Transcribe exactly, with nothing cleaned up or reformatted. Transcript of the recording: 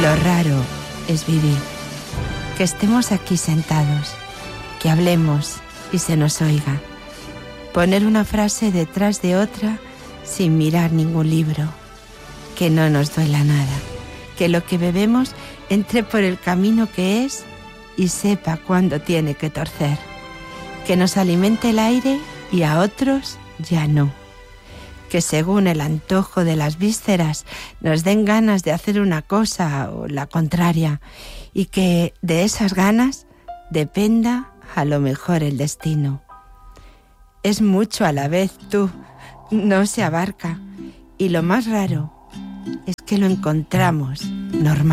Lo raro es vivir, que estemos aquí sentados, que hablemos y se nos oiga, poner una frase detrás de otra sin mirar ningún libro, que no nos duela nada, que lo que bebemos entre por el camino que es y sepa cuándo tiene que torcer, que nos alimente el aire y a otros ya no, que según el antojo de las vísceras nos den ganas de hacer una cosa o la contraria, y que de esas ganas dependa a lo mejor el destino. Es mucho a la vez, tú, no se abarca, y lo más raro es que lo encontramos normal.